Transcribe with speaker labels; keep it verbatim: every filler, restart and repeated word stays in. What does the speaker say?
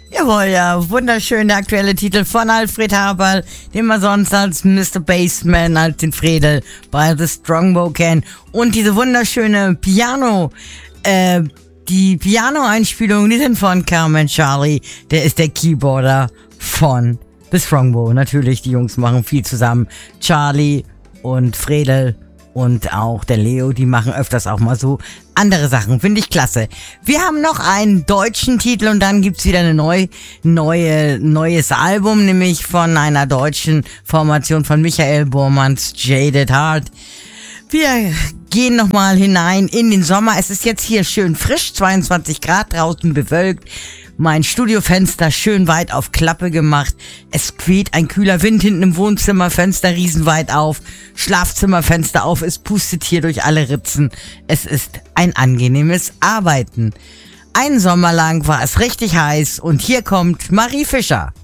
Speaker 1: Jawohl, ja, wunderschöne aktuelle Titel von Alfred Haberl, den man sonst als Mister Bassman, als den Fredel bei The Strongbow kennt. Und diese wunderschöne Piano, äh, die Piano-Einspielungen, die sind von Carmen Charlie, der ist der Keyboarder von The Strongbow. Natürlich, die Jungs machen viel zusammen. Charlie und Fredel und auch der Leo, die machen öfters auch mal so andere Sachen. Finde ich klasse. Wir haben noch einen deutschen Titel und dann gibt's wieder eine neu, neue, neues Album, nämlich von einer deutschen Formation von Michael Bormanns Jaded Heart. Wir gehen nochmal hinein in den Sommer. Es ist jetzt hier schön frisch, zweiundzwanzig Grad, draußen bewölkt. Mein Studiofenster schön weit auf Klappe gemacht. Es quält ein kühler Wind hinten im Wohnzimmer, Fenster riesenweit auf. Schlafzimmerfenster auf, es pustet hier durch alle Ritzen. Es ist ein angenehmes Arbeiten. Einen Sommer lang war es richtig heiß und hier kommt Marie Fischer.